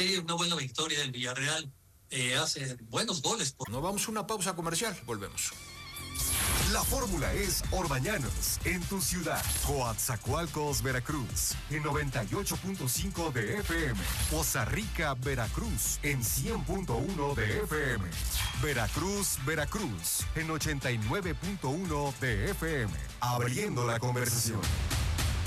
Sí, una buena victoria del Villarreal. Hace buenos goles. Nos vamos a una pausa comercial, volvemos. La fórmula es Orbañanos, en tu ciudad. Coatzacoalcos, Veracruz, en 98.5 de FM. Poza Rica, Veracruz, en 100.1 de FM. Veracruz, Veracruz, en 89.1 de FM. Abriendo la conversación.